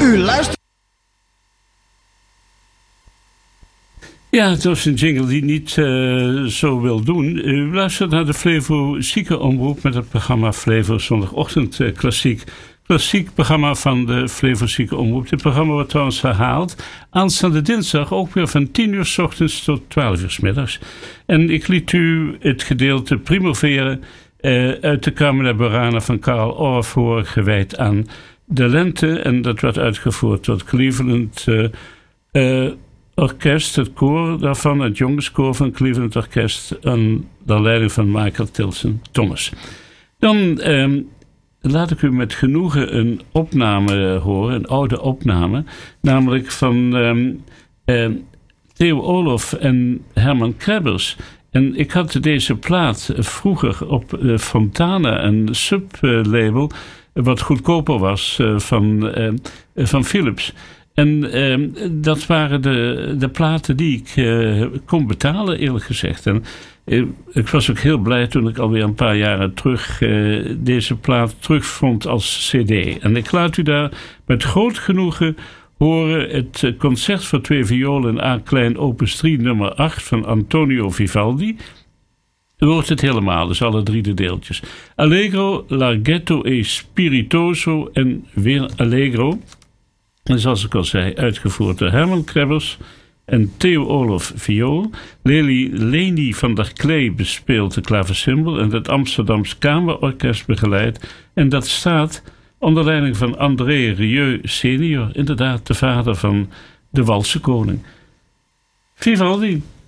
U luistert. Ja, het was een jingle die niet zo wil doen. U luistert naar de Flevo Ziekenomroep met het programma Flevo Zondagochtend Klassiek. Klassiek programma van de Flevo Ziekenomroep. Dit programma wordt trouwens herhaald aanstaande dinsdag ook weer van 10 uur 's ochtends tot 12 uur 's middags. En ik liet u het gedeelte Primavera uit de Carmina Burana van Carl Orff horen, gewijd aan de lente. En dat werd uitgevoerd door het Cleveland Orkest, het koor daarvan, het jongenskoor van Cleveland Orkest, onder leiding van Michael Tilson Thomas. Dan laat ik u met genoegen een opname horen, een oude opname, namelijk van Theo Olof en Herman Krebbers. En ik had deze plaat vroeger op Fontana, een sublabel, wat goedkoper was van Philips. En dat waren de platen die ik kon betalen, eerlijk gezegd. En ik was ook heel blij toen ik alweer een paar jaren terug deze plaat terugvond als cd. En ik laat u daar met groot genoegen horen het concert voor 2 violen in A klein opus 3 nummer 8 van Antonio Vivaldi. U hoort het helemaal, dus alle 3 de deeltjes. Allegro, larghetto e spiritoso en weer Allegro. En zoals ik al zei, uitgevoerd door Herman Krebbers en Theo Olof viool. Leni van der Klee bespeelt de klaversymbol en het Amsterdams Kamerorkest begeleidt. En dat staat onder leiding van André Rieu senior, inderdaad de vader van de Walse koning. Vivaldi.